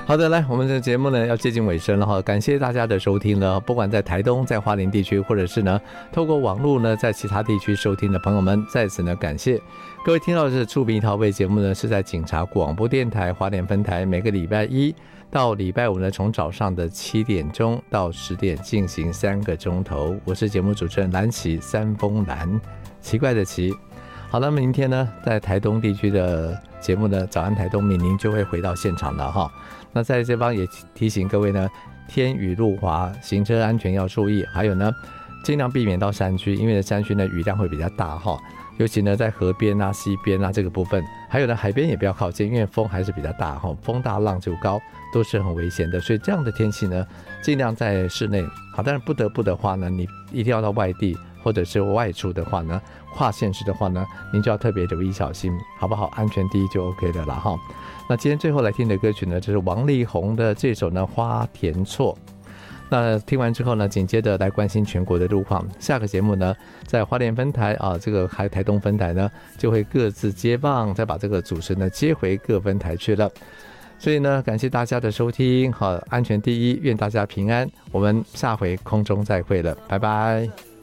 好的，来，我们的节目呢要接近尾声了哈，感谢大家的收听了。不管在台东、在花莲地区，或者是呢透过网络呢在其他地区收听的朋友们，在此呢感谢各位听到的是触屏逃位节目呢，是在警察广播电台花莲分台，每个礼拜一到礼拜五呢，从早上的7点钟到10点进行3个钟头。我是节目主持人蓝奇，三峰蓝，奇怪的奇。好，那么明天呢，在台东地区的节目呢，早安台东，敏宁就会回到现场了哈。那在这方也提醒各位呢，天雨路滑，行车安全要注意。还有呢，尽量避免到山区，因为山区呢雨量会比较大哈。尤其呢在河边啊、溪边啊这个部分，还有呢海边也不要靠近，因为风还是比较大哈，风大浪就高，都是很危险的。所以这样的天气呢，尽量在室内。好，但是不得不的话呢，你一定要到外地或者是外出的话呢，跨县市的话呢，您就要特别留意小心，好不好？安全第一就 OK 的了哈。那今天最后来听的歌曲呢，就是王力宏的这首呢《花田错》。那听完之后呢，紧接着来关心全国的路况。下个节目呢，在花莲分台啊，这个还台东分台呢，就会各自接棒，再把这个主持呢接回各分台去了。所以呢，感谢大家的收听，好，安全第一，愿大家平安。我们下回空中再会了，拜拜。